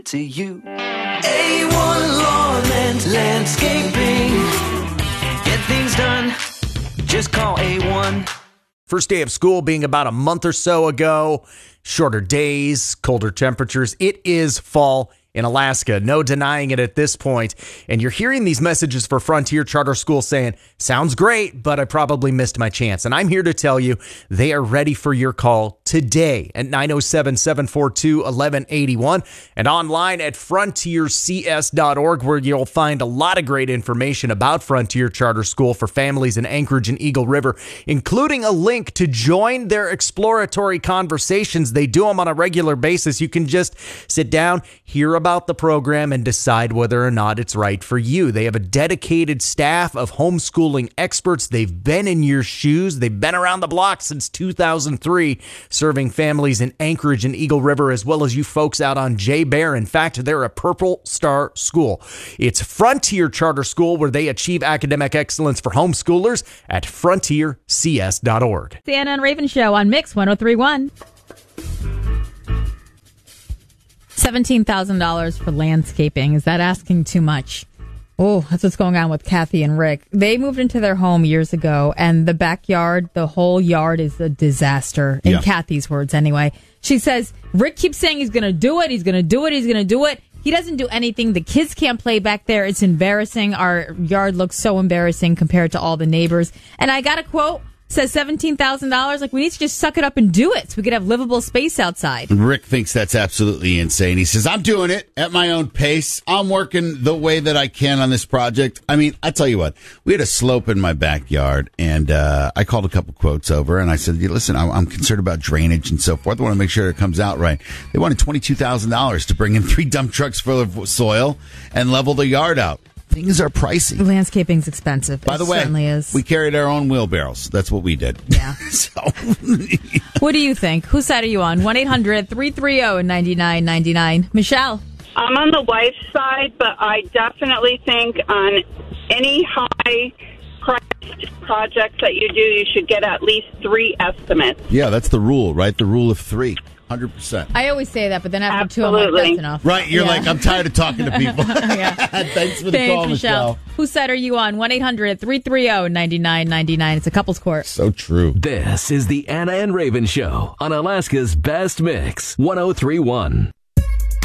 to you. A1 Lawn and Landscaping. Get things done. Just call A1. First day of school being about a month or so ago. Shorter days, colder temperatures. It is fall in Alaska. No denying it at this point. And you're hearing these messages for Frontier Charter School saying, sounds great, but I probably missed my chance. And I'm here to tell you they are ready for your call today at 907-742-1181 and online at frontiercs.org, where you'll find a lot of great information about Frontier Charter School for families in Anchorage and Eagle River, including a link to join their exploratory conversations. They do them on a regular basis. You can just sit down, hear about the program, and decide whether or not it's right for you. They have a dedicated staff of homeschooling experts. They've been in your shoes. They've been around the block since 2003, serving families in Anchorage and Eagle River, as well as you folks out on Jay Bear. In fact, they're a Purple Star school. It's Frontier Charter School, where they achieve academic excellence for homeschoolers at frontiercs.org. The Anna and Raven Show on Mix 103.1. $17,000 for landscaping. Is that asking too much? Oh, that's what's going on with Kathy and Rick. They moved into their home years ago, and the backyard, the whole yard is a disaster. In Kathy's words, anyway. She says, Rick keeps saying he's going to do it, he's going to do it, he's going to do it. He doesn't do anything. The kids can't play back there. It's embarrassing. Our yard looks so embarrassing compared to all the neighbors. And I got a quote. Says $17,000. Like, we need to just suck it up and do it so we could have livable space outside. Rick thinks that's absolutely insane. He says, I'm doing it at my own pace. I'm working the way that I can on this project. I mean, I tell you what, we had a slope in my backyard, and I called a couple quotes over, and I said, listen, I'm concerned about drainage and so forth. I want to make sure it comes out right. They wanted $22,000 to bring in 3 dump trucks full of soil and level the yard out. Things are pricey. Landscaping's expensive. By the way, certainly is. We carried our own wheelbarrows. That's what we did. Yeah. So, what do you think? Whose side are you on? 1-800-330-9999. Michelle. I'm on the wife's side, but I definitely think on any high-priced projects that you do, you should get at least 3 estimates. yeah, that's the rule, right? The rule of 3. 100%. I always say that, but then after 2, I'm like, that's enough. Right, you're like, I'm tired of talking to people. Thanks for the call, Michelle. Whose side are you on? 1-800-330-9999. It's a couple's court. So true. This is the Anna and Raven Show on Alaska's Best Mix, 103.1.